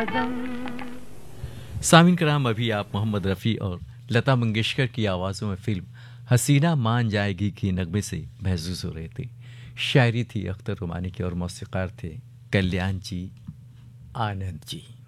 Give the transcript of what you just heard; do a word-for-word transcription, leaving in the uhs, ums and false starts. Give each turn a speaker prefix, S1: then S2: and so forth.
S1: सामीन कराम, अभी आप मोहम्मद रफ़ी और लता मंगेशकर की आवाज़ों में फिल्म हसीना मान जाएगी की नगमे से महसूस हो रहे थे। शायरी थी अख्तर रुमानी की और मौसीक़ार थे कल्याण जी आनंद जी।